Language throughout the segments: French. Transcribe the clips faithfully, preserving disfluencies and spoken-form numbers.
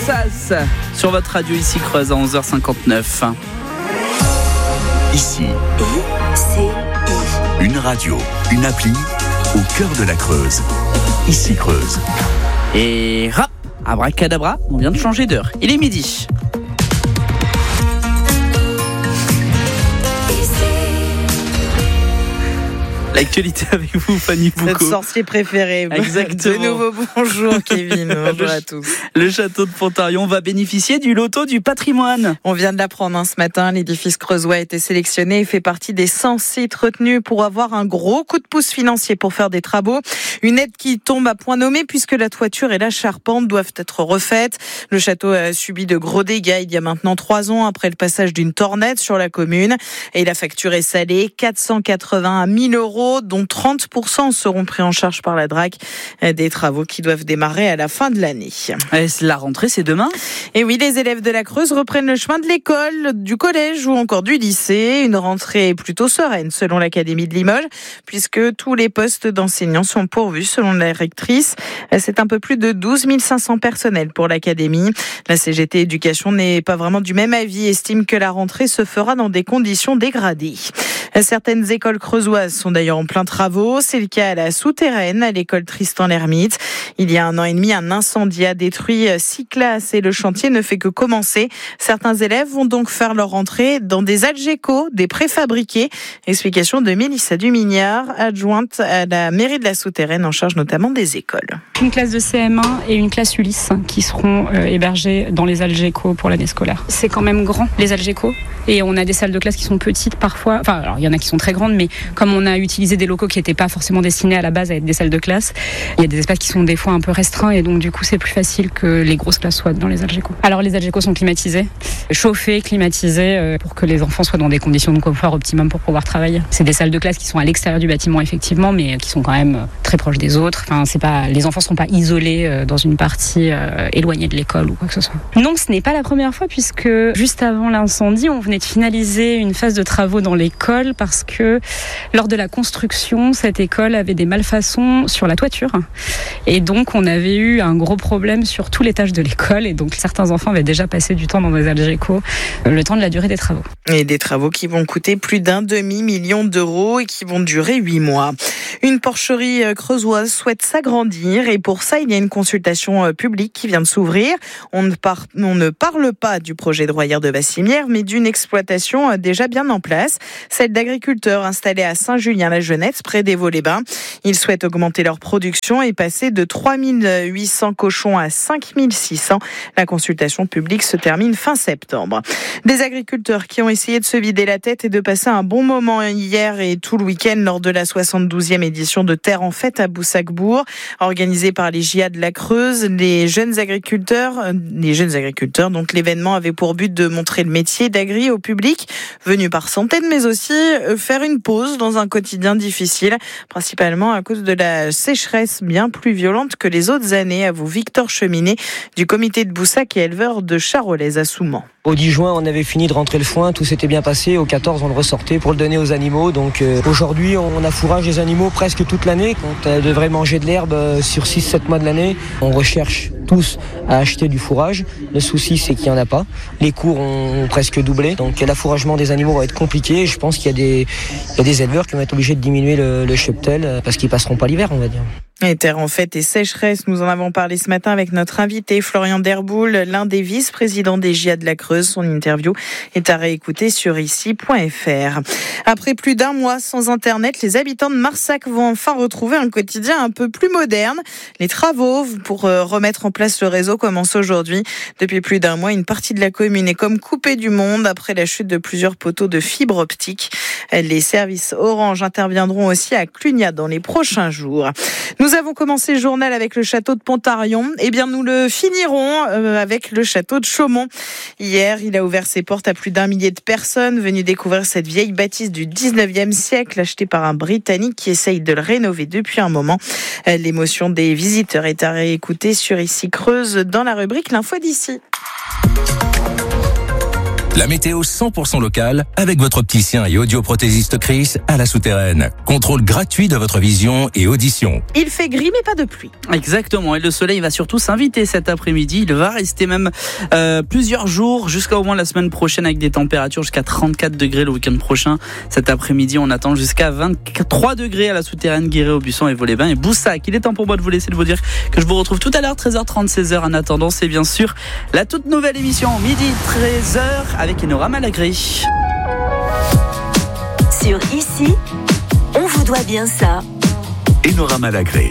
Assas sur votre radio ici Creuse à onze heures cinquante-neuf. Ici, I C I. une radio, une appli au cœur de la Creuse. Ici Creuse. Et rap, abracadabra, on vient de changer d'heure. Il est midi. L'actualité avec vous, Fanny Boucaud. Notre sorcier préféré. Exactement. De nouveau, bonjour Kevin, bonjour à tous. Le château de Pontarion va bénéficier du loto du patrimoine. On vient de l'apprendre hein, ce matin, l'édifice creusois a été sélectionné et fait partie des cent sites retenus pour avoir un gros coup de pouce financier pour faire des travaux. Une aide qui tombe à point nommé puisque la toiture et la charpente doivent être refaites. Le château a subi de gros dégâts il y a maintenant trois ans après le passage d'une tornade sur la commune. Et la facture est salée, quatre cent quatre-vingt mille euros, dont trente pour cent seront pris en charge par la D R A C. Des travaux qui doivent démarrer à la fin de l'année. Et la rentrée, c'est demain ? Et oui, les élèves de la Creuse reprennent le chemin de l'école, du collège ou encore du lycée. Une rentrée plutôt sereine selon l'Académie de Limoges, puisque tous les postes d'enseignants sont pourvus selon la rectrice. C'est un peu plus de douze mille cinq cents personnels pour l'Académie. La C G T Éducation n'est pas vraiment du même avis, estime que la rentrée se fera dans des conditions dégradées. Certaines écoles creusoises sont d'ailleurs en plein travaux. C'est le cas à la souterraine, à l'école Tristan-l'Hermite. Il y a un an et demi, un incendie a détruit six classes et le chantier ne fait que commencer. Certains élèves vont donc faire leur entrée dans des algécos, des préfabriqués. Explication de Mélissa Dumignard, adjointe à la mairie de la souterraine en charge notamment des écoles. Une classe de C M un et une classe Ulysse qui seront euh, hébergées dans les algécos pour l'année scolaire. C'est quand même grand, les algécos, et on a des salles de classe qui sont petites parfois. Enfin, alors il y en a qui sont très grandes, mais comme on a utilisé des locaux qui n'étaient pas forcément destinés à la base à être des salles de classe, il y a des espaces qui sont des fois un peu restreints et donc du coup c'est plus facile que les grosses classes soient dans les algécos. Alors les algécos sont climatisés, chauffés, climatisés euh, pour que les enfants soient dans des conditions de confort optimum pour pouvoir travailler. C'est des salles de classe qui sont à l'extérieur du bâtiment effectivement, mais qui sont quand même très proches des autres. Enfin, c'est pas, les enfants sont pas isolés euh, dans une partie euh, éloignée de l'école ou quoi que ce soit. Non, ce n'est pas la première fois puisque juste avant l'incendie, on venait de finaliser une phase de travaux dans l'école parce que lors de la construction, cette école avait des malfaçons sur la toiture et donc on avait eu un gros problème sur tout l'étage de l'école et donc certains enfants avaient déjà passé du temps dans des algécos le temps de la durée des travaux. Et des travaux qui vont coûter plus d'un demi-million d'euros et qui vont durer huit mois. Une porcherie creusoise souhaite s'agrandir et pour ça, il y a une consultation publique qui vient de s'ouvrir. On ne, par... on ne parle pas du projet de Royère de Bassimière, mais d'une exploitation déjà bien en place, celle d'agriculteurs installés à Saint-Julien-la-Jeunette, près des Vaux-les-Bains. Ils souhaitent augmenter leur production et passer de trois mille huit cents cochons à cinq mille six cents. La consultation publique se termine fin septembre. Des agriculteurs qui ont essayé de se vider la tête et de passer un bon moment hier et tout le week-end lors de la soixante-douzième édition de Terre en Fête à Boussac-Bourg, organisée par les J A de la Creuse. Les jeunes agriculteurs, les jeunes agriculteurs, donc l'événement avait pour but de montrer le métier d'agri au public, venu par centaines, mais aussi faire une pause dans un quotidien difficile, principalement à cause de la sécheresse bien plus violente que les autres années, avoue Victor Cheminet du comité de Boussac et éleveur de Charolais à Soumans. Au dix juin, on avait fini de rentrer le foin, tout s'était bien passé. Au quatorze, on le ressortait pour le donner aux animaux. Donc euh, aujourd'hui, on a fourrage les animaux presque toute l'année. Quand elles devraient manger de l'herbe euh, sur six sept mois de l'année, on recherche tous à acheter du fourrage. Le souci, c'est qu'il n'y en a pas. Les cours ont presque doublé. Donc l'affouragement des animaux va être compliqué. Je pense qu'il y a des, il y a des éleveurs qui vont être obligés de diminuer le, le cheptel parce qu'ils passeront pas l'hiver, on va dire. Et Terre en Fête et sécheresse, nous en avons parlé ce matin avec notre invité Florian Derboul, l'un des vice-présidents des J A de la Creuse. Son interview est à réécouter sur ici point f r. Après plus d'un mois sans Internet, les habitants de Marsac vont enfin retrouver un quotidien un peu plus moderne. Les travaux pour remettre en place le réseau commencent aujourd'hui. Depuis plus d'un mois, une partie de la commune est comme coupée du monde après la chute de plusieurs poteaux de fibre optique. Les services Orange interviendront aussi à Clunia dans les prochains jours. Nous avons commencé le journal avec le château de Pontarion. Eh bien, nous le finirons avec le château de Chaumont. Hier, il a ouvert ses portes à plus d'un millier de personnes venues découvrir cette vieille bâtisse du dix-neuvième siècle achetée par un Britannique qui essaye de le rénover depuis un moment. L'émotion des visiteurs est à réécouter sur Ici Creuse dans la rubrique L'info d'ici. La météo cent pour cent locale avec votre opticien et audioprothésiste Chris à la Souterraine. Contrôle gratuit de votre vision et audition. Il fait gris mais pas de pluie. Exactement, et le soleil va surtout s'inviter cet après-midi. Il va rester même euh, plusieurs jours jusqu'à au moins la semaine prochaine avec des températures jusqu'à trente-quatre degrés le week-end prochain. Cet après-midi, on attend jusqu'à vingt-trois degrés à la Souterraine, Guéret, Aubusson et Vaux-les-Bains et Boussac. Il est temps pour moi de vous laisser, de vous dire que je vous retrouve tout à l'heure treize heures trente, seize heures. En attendant, c'est bien sûr la toute nouvelle émission midi treize heures avec Enora Malagré. Sur Ici, on vous doit bien ça. Enora Malagré.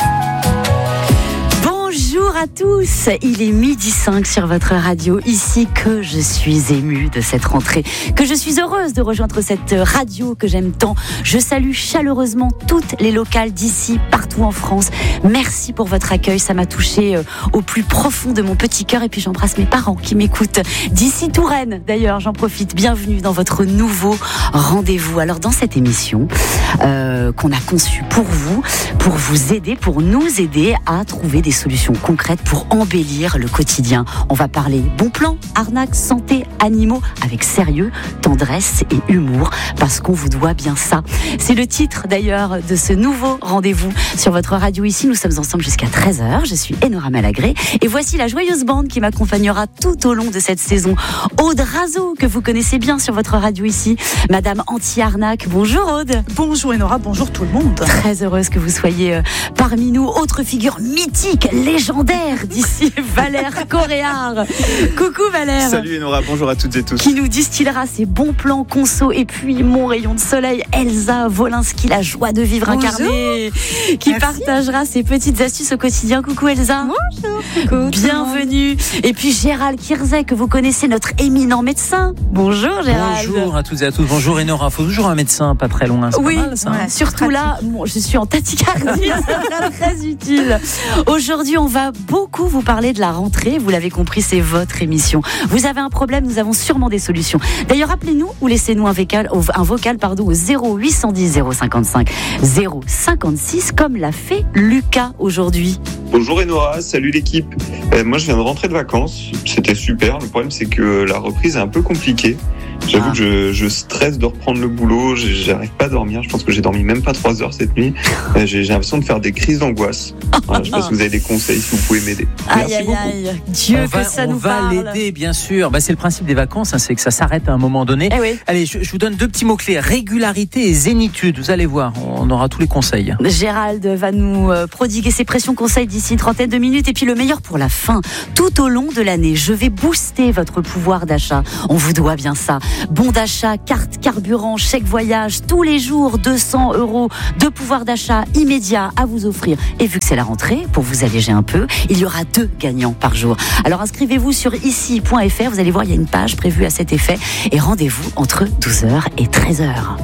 Bonjour à tous, il est midi cinq sur votre radio, ici que je suis émue de cette rentrée, que je suis heureuse de rejoindre cette radio que j'aime tant. Je salue chaleureusement toutes les locales d'ici, partout en France. Merci pour votre accueil, ça m'a touchée au plus profond de mon petit cœur et puis j'embrasse mes parents qui m'écoutent d'ici Touraine. D'ailleurs, j'en profite, bienvenue dans votre nouveau rendez-vous. Alors dans cette émission euh, qu'on a conçue pour vous, pour vous aider, pour nous aider à trouver des solutions concrètes pour embellir le quotidien. On va parler bon plan, arnaque, santé, animaux, avec sérieux, tendresse et humour, parce qu'on vous doit bien ça. C'est le titre d'ailleurs de ce nouveau rendez-vous sur votre radio ici. Nous sommes ensemble jusqu'à treize heures. Je suis Enora Malagré et voici la joyeuse bande qui m'accompagnera tout au long de cette saison. Aude Razo, que vous connaissez bien sur votre radio ici. Madame anti-arnaque. Bonjour Aude. Bonjour Enora, bonjour tout le monde. Très heureuse que vous soyez parmi nous. Autre figure mythique, légendaire d'ici, Valère Coréard. Coucou Valère. Salut Enora, bonjour à toutes et tous. Qui nous distillera ses bons plans conso et puis mon rayon de soleil, Elsa Wolinski, la joie de vivre bonjour. Incarnée, qui Merci. Partagera ses petites astuces au quotidien. Coucou Elsa. Bonjour. Coucou. Bienvenue. Et puis Gérald Kirzet, que vous connaissez, notre éminent médecin. Bonjour Gérald. Bonjour à toutes et à tous. Bonjour Enora. Faut toujours un médecin pas très loin. C'est oui, pas mal, ça, voilà, hein. surtout là, bon, je suis en tachycardie, ça sera très utile. Aujourd'hui, on va beaucoup vous parler de la rentrée. Vous l'avez compris, c'est votre émission. Vous avez un problème, nous avons sûrement des solutions. D'ailleurs, appelez-nous ou laissez-nous un vocal, un vocal pardon, au zéro huit cent dix zéro cinquante-cinq zéro cinquante-six, comme l'a fait Lucas aujourd'hui. Bonjour Enora, salut l'équipe. Euh, moi je viens de rentrer de vacances, c'était super. Le problème c'est que la reprise est un peu compliquée. J'avoue Ah. que je, je stresse de reprendre le boulot, j'arrive pas à dormir. Je pense que j'ai dormi même pas trois heures cette nuit. Euh, j'ai, j'ai l'impression de faire des crises d'angoisse. Voilà, je sais pas si vous avez des conseils, si vous pouvez m'aider. Aïe, Merci aïe, beaucoup. aïe. Dieu on que va, ça on nous va parle. l'aider, bien sûr. Bah, c'est le principe des vacances, hein, c'est que ça s'arrête à un moment donné. Eh oui. Allez, je, je vous donne deux petits mots-clés. Régularité et zénitude. Vous allez voir, on aura tous les conseils. Gérald va nous euh, prodiguer ses pressions conseils d'ici une trentaine de minutes. Et puis le meilleur pour la fin. Tout au long de l'année, je vais booster votre pouvoir d'achat. On vous doit bien ça. Bon d'achat, carte carburant, chèque voyage, tous les jours, deux cents euros de pouvoir d'achat immédiat à vous offrir. Et vu que c'est la rentrée, pour vous alléger un peu, il y aura deux gagnants par jour. Alors inscrivez-vous sur ici point f r. Vous allez voir, il y a une page prévue à cet effet. Et rendez-vous entre douze heures et treize heures.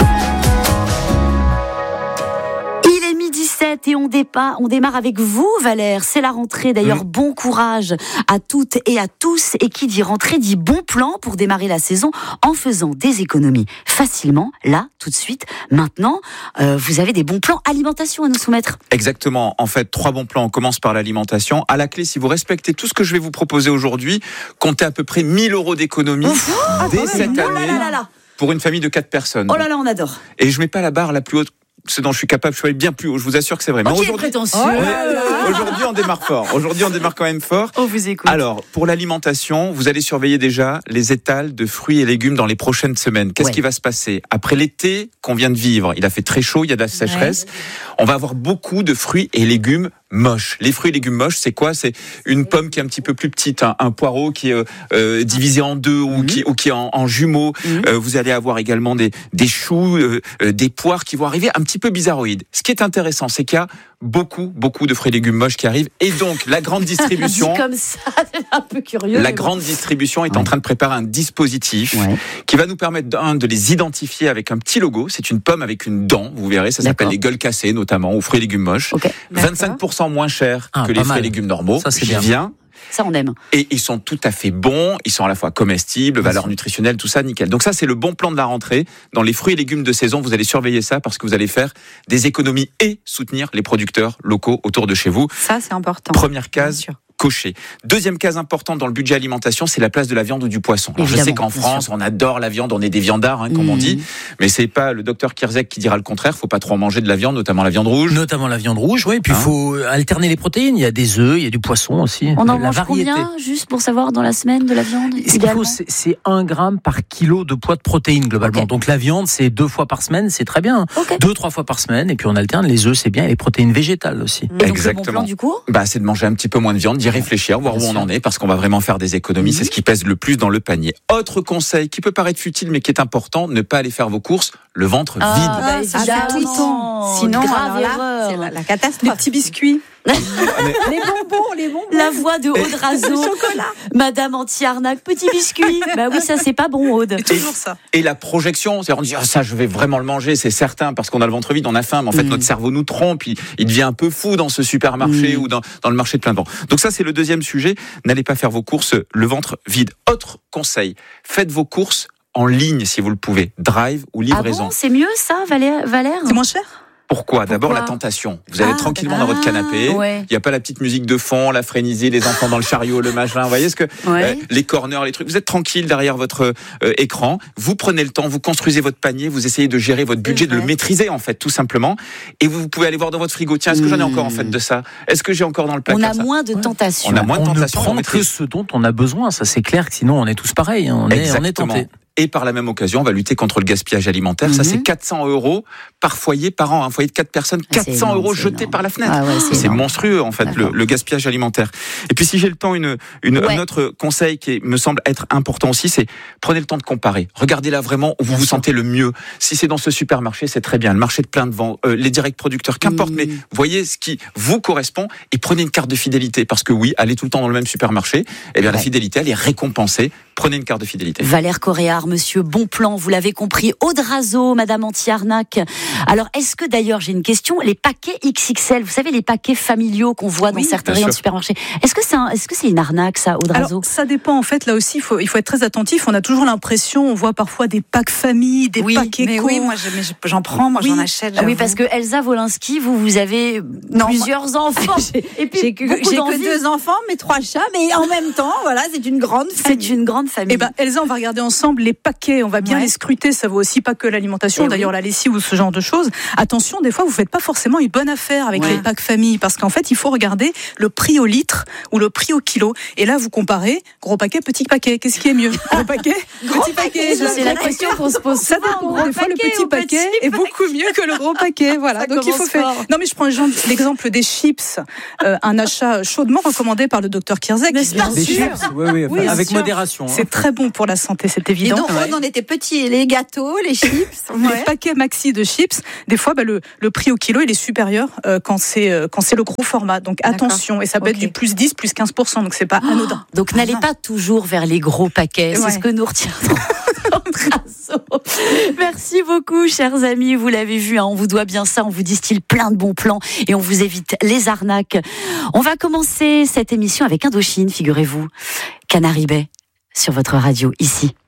Et on, dépa, on démarre avec vous, Valère. C'est la rentrée. D'ailleurs, mmh. bon courage à toutes et à tous. Et qui dit rentrée dit bon plan pour démarrer la saison en faisant des économies facilement. Là, tout de suite, maintenant, euh, vous avez des bons plans alimentation à nous soumettre. Exactement. En fait, trois bons plans. On commence par l'alimentation. À la clé, si vous respectez tout ce que je vais vous proposer aujourd'hui, comptez à peu près mille euros d'économies Ouf. dès Ah, cette oh année là là là là. pour une famille de quatre personnes. Oh là là, on adore. Et je mets pas la barre la plus haute. Ce dont je suis capable, je suis allé bien plus haut. Je vous assure que c'est vrai. Mais okay, aujourd'hui, prétentieux. Oh là là. Aujourd'hui, on démarre fort. Aujourd'hui, on démarre quand même fort. On vous écoute. Alors, pour l'alimentation, vous allez surveiller déjà les étals de fruits et légumes dans les prochaines semaines. Qu'est-ce ouais. qui va se passer après l'été qu'on vient de vivre? Il a fait très chaud, il y a de la sécheresse. Ouais. On va avoir beaucoup de fruits et légumes moches. Les fruits et légumes moches, c'est quoi? C'est une pomme qui est un petit peu plus petite, un, un poireau qui est euh, divisé en deux ou mmh. qui ou qui est en, en jumeaux. Mmh. Euh, vous allez avoir également des des choux, euh, des poires qui vont arriver un petit peu bizarroïdes. Ce qui est intéressant, c'est qu'il y a beaucoup, beaucoup de fruits et légumes moches qui arrivent. Et donc, la grande distribution... Dit comme ça, c'est un peu curieux. La grande bon. distribution est ouais. en train de préparer un dispositif ouais. qui va nous permettre, d'un, de les identifier avec un petit logo. C'est une pomme avec une dent, vous verrez. Ça s'appelle les gueules cassées, notamment, aux fruits et légumes moches. Okay. vingt-cinq pour cent moins cher ah, que les fruits et légumes normaux. Ça, c'est J'y bien. viens. Ça, on aime. Et ils sont tout à fait bons, ils sont à la fois comestibles, valeur nutritionnelle, tout ça, nickel. Donc ça, c'est le bon plan de la rentrée. Dans les fruits et légumes de saison, vous allez surveiller ça parce que vous allez faire des économies et soutenir les producteurs locaux autour de chez vous. Ça, c'est important. Première case, coché. Deuxième case importante dans le budget alimentation, c'est la place de la viande ou du poisson. Alors, je sais qu'en France, on adore la viande, on est des viandards, hein, comme mmh. on dit, mais c'est pas le docteur Kierzek qui dira le contraire. Faut pas trop en manger de la viande, notamment la viande rouge. Notamment la viande rouge, oui. Puis il hein faut alterner les protéines. Il y a des œufs, il y a du poisson aussi. On en la mange variété. Combien, juste pour savoir, dans la semaine de la viande? Ce qu'il faut, c'est, c'est un gramme par kilo de poids de protéines globalement. Okay. Donc la viande, c'est deux fois par semaine, c'est très bien. Okay. Deux, trois fois par semaine, et puis on alterne. Les œufs, c'est bien, et les protéines végétales aussi. Et Exactement. Donc, le bon plan, du coup, bah, c'est de manger un petit peu moins de viande, d'y réfléchir, voir où on en est, parce qu'on va vraiment faire des économies. Mmh. C'est ce qui pèse le plus dans le panier. Autre conseil qui peut paraître futile, mais qui est important, ne pas aller faire vos courses le ventre ah, vide. Bah, c'est ah, tout le temps. Sinon, grave erreur. C'est la, la catastrophe. Les petits biscuits. les bonbons, les bonbons. La voix de Aude Razeau. Chocolat. Madame anti-arnaque, petit biscuit. Bah oui, ça c'est pas bon, Aude. Et, toujours ça. Et la projection, c'est on dit ah, ça je vais vraiment le manger, c'est certain parce qu'on a le ventre vide, on a faim, mais en fait mmh. notre cerveau nous trompe, il, il devient un peu fou dans ce supermarché mmh. ou dans, dans le marché de plein de vent. Donc ça c'est le deuxième sujet, n'allez pas faire vos courses le ventre vide. Autre conseil, faites vos courses en ligne si vous le pouvez, drive ou livraison. Ah bon, c'est mieux ça, Valère, Valère C'est moins cher? Pourquoi ? Pourquoi ? D'abord la tentation. Vous allez ah, tranquillement ah, dans votre canapé. Il ouais. n'y a pas la petite musique de fond, la frénésie, les enfants dans le chariot, le machin. Vous voyez ce que ouais. euh, les corners, les trucs. Vous êtes tranquille derrière votre euh, écran. Vous prenez le temps, vous construisez votre panier, vous essayez de gérer votre budget, de le maîtriser en fait, tout simplement. Et vous pouvez aller voir dans votre frigo. Tiens, est-ce que j'en ai encore en fait de ça ? Est-ce que j'ai encore dans le placard ? On a ça moins de tentations. On a moins de on tentations. On ne prend que ce dont on a besoin. Ça c'est clair. Que sinon on est tous pareils. On est, on est tentés. Et par la même occasion, on va lutter contre le gaspillage alimentaire. Mm-hmm. Ça, c'est quatre cents euros par foyer par an. Un foyer de quatre personnes, quatre cents énorme, euros jetés par la fenêtre. Ah ouais, c'est c'est monstrueux, en fait, le, le gaspillage alimentaire. Et puis, si j'ai le temps, une, une, ouais. un autre conseil qui me semble être important aussi, c'est prenez le temps de comparer. Regardez là vraiment où vous bien vous sûr. Sentez le mieux. Si c'est dans ce supermarché, c'est très bien. Le marché de plein de vent, euh, les directs producteurs, qu'importe. Mm. Mais voyez ce qui vous correspond et prenez une carte de fidélité. Parce que oui, aller tout le temps dans le même supermarché, eh bien, ouais. la fidélité, elle est récompensée. Prenez une carte de fidélité. Valère Coréard, monsieur Bonplan, vous l'avez compris. Aude Razeau, madame anti-arnaque. Alors, est-ce que d'ailleurs, j'ai une question, les paquets X X L, vous savez, les paquets familiaux qu'on voit dans oui, certains rayons de supermarchés, est-ce que c'est un, est-ce que c'est une arnaque, ça, Aude Razeau ? Alors, ça dépend, en fait, là aussi, il faut, il faut être très attentif. On a toujours l'impression, on voit parfois des packs famille, des oui, paquets mais co. oui, moi, j'en prends, moi, oui. j'en achète. Ah oui, parce que Elsa Wolinski, vous, vous avez non, plusieurs moi... enfants. Et puis, j'ai que, j'ai que deux enfants, mais trois chats, mais en même temps, voilà, c'est une grande famille. C'est une grande famille. Eh ben, Elsa, on va regarder ensemble les paquets, on va bien ouais. les scruter, ça vaut aussi pas que l'alimentation, et d'ailleurs oui. la lessive ou ce genre de choses. Attention, des fois vous faites pas forcément une bonne affaire avec ouais. les packs famille, parce qu'en fait il faut regarder le prix au litre ou le prix au kilo, et là vous comparez gros paquet, petit paquet, qu'est-ce qui est mieux ? Gros paquet, petit paquet, c'est la question qu'on se pose souvent. Ça dépend, des fois le petit paquet est beaucoup mieux que le gros paquet, voilà. Ça donc il faut faire. Non mais je prends l'exemple des chips, euh, un achat chaudement recommandé par le docteur Kierzek. N'est-ce pas des chips, oui, oui, oui avec sûr. modération. C'est hein. très bon pour la santé, c'est évident. Et donc, ouais. on en était petits, les gâteaux, les chips. Ouais. Les paquets maxi de chips, des fois, bah, le, le prix au kilo, il est supérieur euh, quand, c'est, euh, quand c'est le gros format. Donc D'accord. attention, et ça peut okay. être du plus dix, plus quinze pour cent, donc c'est pas oh. anodin. Donc ah. n'allez pas toujours vers les gros paquets, ouais. c'est ce que nous retiendrons. Merci beaucoup, chers amis. Vous l'avez vu, hein, on vous doit bien ça. On vous distille plein de bons plans et on vous évite les arnaques. On va commencer cette émission avec Indochine, figurez-vous. Canary Bay sur votre radio ici.